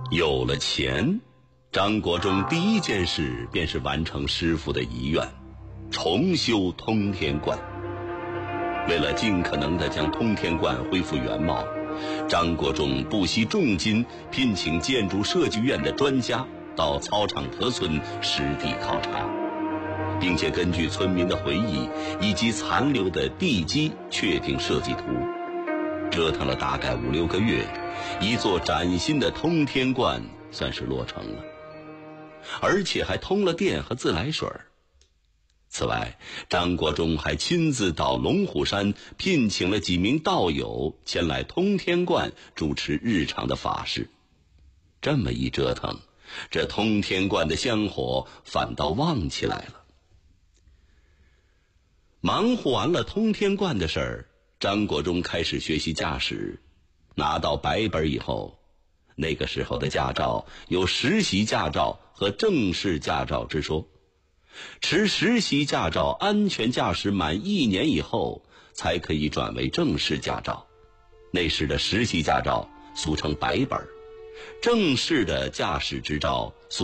有了钱，张国忠第一件事便是完成师傅的遗愿，重修通天观。为了尽可能地将通天观恢复原貌，张国忠不惜重金聘请建筑设计院的专家到操场河村实地考察，并且根据村民的回忆以及残留的地基确定设计图。折腾了大概5-6个月，一座崭新的通天观算是落成了，而且还通了电和自来水。此外，张国忠还亲自到龙虎山聘请了几名道友前来通天观主持日常的法事。这么一折腾，这通天观的香火反倒旺起来了。忙活完了通天观的事儿，张国忠开始学习驾驶。拿到白本以后，那个时候的驾照有实习驾照和正式驾照之说。持实习驾照安全驾驶满1年以后才可以转为正式驾照。那时的实习驾照俗称白本，正式的驾驶执照